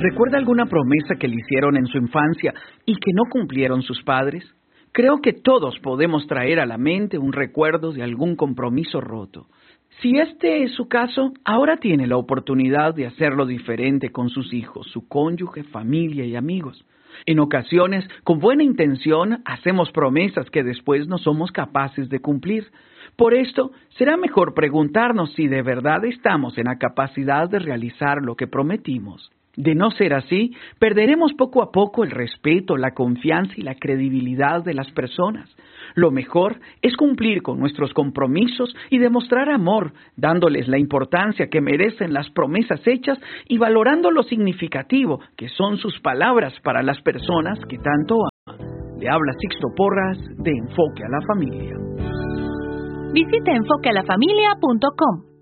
¿Recuerda alguna promesa que le hicieron en su infancia y que no cumplieron sus padres? Creo que todos podemos traer a la mente un recuerdo de algún compromiso roto. Si este es su caso, ahora tiene la oportunidad de hacerlo diferente con sus hijos, su cónyuge, familia y amigos. En ocasiones, con buena intención, hacemos promesas que después no somos capaces de cumplir. Por esto, será mejor preguntarnos si de verdad estamos en la capacidad de realizar lo que prometimos. De no ser así, perderemos poco a poco el respeto, la confianza y la credibilidad de las personas. Lo mejor es cumplir con nuestros compromisos y demostrar amor, dándoles la importancia que merecen las promesas hechas y valorando lo significativo que son sus palabras para las personas que tanto aman. Le habla Sixto Porras de Enfoque a la Familia. Visite enfoquealafamilia.com.